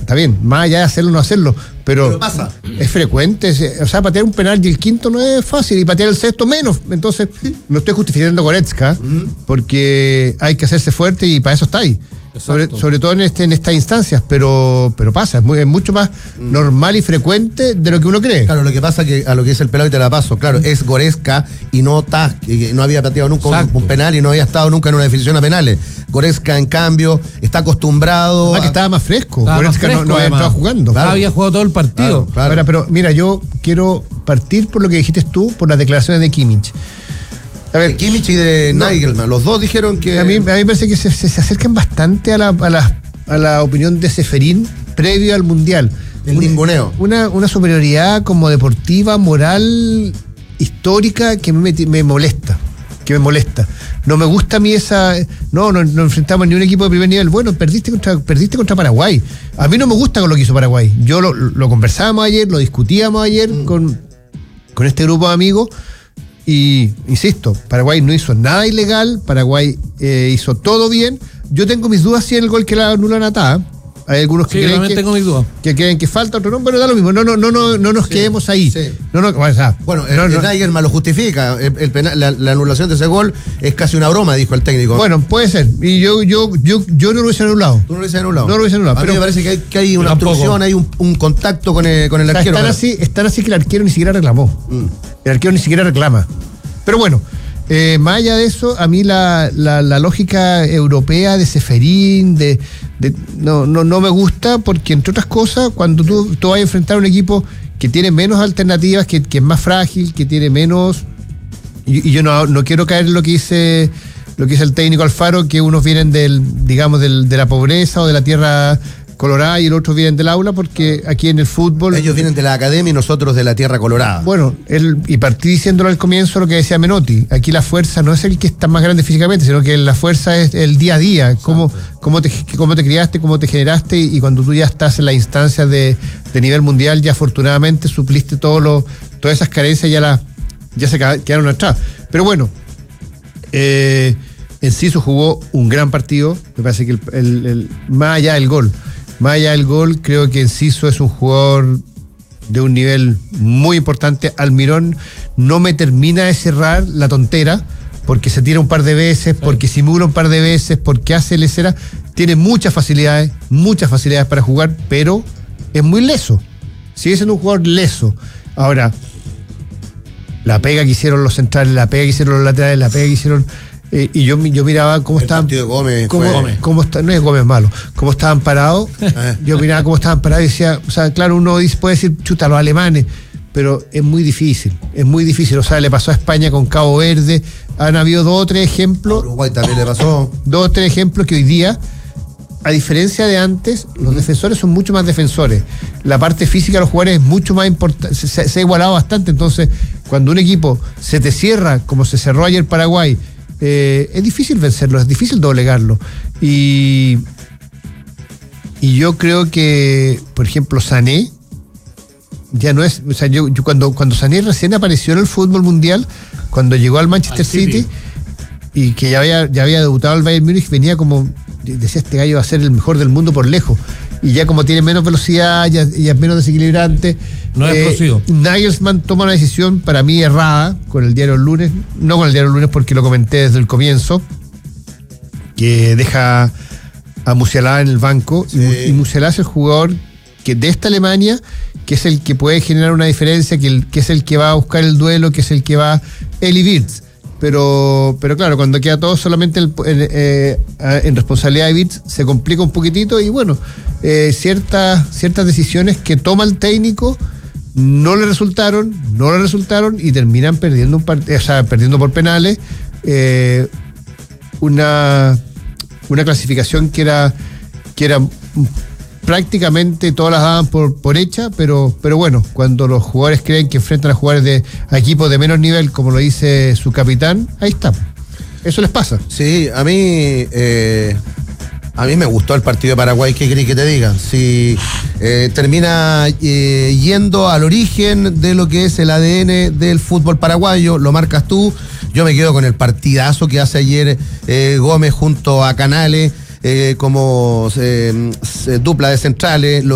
está bien, más allá de hacerlo o no hacerlo, pero pasa. Es frecuente, o sea, patear un penal y el quinto no es fácil, y patear el sexto menos. Entonces, no estoy justificando a Goretzka, porque hay que hacerse fuerte y para eso está ahí. Sobre todo en estas instancias, pero pasa, es mucho más normal y frecuente de lo que uno cree. Claro, lo que pasa que a lo que dice el pelado y te la paso, claro, es Goretzka y no Taz, que no había pateado nunca un penal y no había estado nunca en una definición a penales. Goretzka, en cambio, está acostumbrado. Que estaba más fresco. Goretzka no había estado jugando. Claro. Había jugado todo el partido. Claro. Ahora, pero mira, yo quiero partir por lo que dijiste tú, por las declaraciones de Kimmich. A ver, Kimmich y de Nagelsmann, los dos dijeron que... A mí me parece que se acercan bastante a la opinión de Ceferín previo al Mundial. El ninguneo. Una superioridad como deportiva, moral, histórica, que me molesta. No me gusta a mí esa... No enfrentamos ni un equipo de primer nivel. Bueno, perdiste contra Paraguay. A mí no me gusta con lo que hizo Paraguay. Yo lo conversábamos ayer, lo discutíamos ayer con este grupo de amigos. Y, insisto, Paraguay no hizo nada ilegal, Paraguay hizo todo bien. Yo tengo mis dudas si en el gol que la anulan a Tah. Hay algunos que creen que falta, otro no, pero da lo mismo. No nos quedemos ahí. Sí. Nagelsmann lo justifica. La anulación de ese gol es casi una broma, dijo el técnico. Bueno, puede ser. Y yo no lo hubiese anulado. ¿Tú no lo hubiese anulado? No lo hubiese anulado. A mí me parece que hay una obstrucción, hay un contacto con el arquero. Están así que el arquero ni siquiera reclamó. El arquero ni siquiera reclama. Pero bueno, más allá de eso, a mí la lógica europea de Ceferín, no me gusta, porque entre otras cosas, cuando tú vas a enfrentar a un equipo que tiene menos alternativas, que es más frágil, que tiene menos... Y yo no quiero caer en lo que dice el técnico Alfaro, que unos vienen de la pobreza o de la tierra colorada y el otro vienen del aula, porque aquí en el fútbol... Ellos vienen de la academia y nosotros de la tierra colorada. Bueno, y partí diciéndolo al comienzo lo que decía Menotti, aquí la fuerza no es el que está más grande físicamente, sino que la fuerza es el día a día, cómo te criaste, cómo te generaste, y cuando tú ya estás en la instancia de nivel mundial, ya afortunadamente supliste todas esas carencias, ya se quedaron atrás. Pero bueno, Enciso jugó un gran partido, me parece que más allá del gol, creo que Enciso es un jugador de un nivel muy importante. Almirón no me termina de cerrar la tontera, porque se tira un par de veces, porque simula un par de veces, porque hace lesera. Tiene muchas facilidades para jugar, pero es muy leso. Sigue siendo un jugador leso. Ahora, la pega que hicieron los centrales, la pega que hicieron los laterales, la pega que hicieron... y yo miraba cómo estaban. El partido de Gómez no es Gómez malo, cómo estaban parados. Yo miraba cómo estaban parados y decía, o sea, claro, uno puede decir, chuta, los alemanes, pero es muy difícil. O sea, le pasó a España con Cabo Verde. Han habido 2 o 3 ejemplos. A Uruguay también le pasó. 2 o 3 ejemplos que hoy día, a diferencia de antes, los defensores son mucho más defensores. La parte física de los jugadores es mucho más importante, se ha igualado bastante. Entonces, cuando un equipo se te cierra, como se cerró ayer Paraguay, es difícil vencerlo, es difícil doblegarlo. Y yo creo que, por ejemplo, Sané ya no es, o sea, yo cuando Sané recién apareció en el fútbol mundial, cuando llegó al Manchester City, y que ya había debutado al Bayern Múnich, venía como, decía, este gallo va a ser el mejor del mundo por lejos, y ya como tiene menos velocidad, ya es menos desequilibrante. No es explosivo. Nagelsmann toma una decisión para mí errada con el diario El Lunes, no con el diario El Lunes porque lo comenté desde el comienzo, que deja a Musiala en el banco, y Musiala es el jugador que de esta Alemania, que es el que puede generar una diferencia, que es el que va a buscar el duelo, que es el que va Eli Wirtz. Pero claro, cuando queda todo solamente en responsabilidad de Wirtz, se complica un poquitito, y bueno, ciertas decisiones que toma el técnico no le resultaron y terminan perdiendo perdiendo por penales, una clasificación que era prácticamente todas las daban por hecha, pero bueno, cuando los jugadores creen que enfrentan a jugadores a equipos de menos nivel, como lo dice su capitán, ahí está. Eso les pasa. Sí, a mí me gustó el partido de Paraguay, ¿qué querés que te diga? Si termina yendo al origen de lo que es el ADN del fútbol paraguayo, lo marcas tú. Yo me quedo con el partidazo que hace ayer Gómez junto a Canales, como dupla de centrales.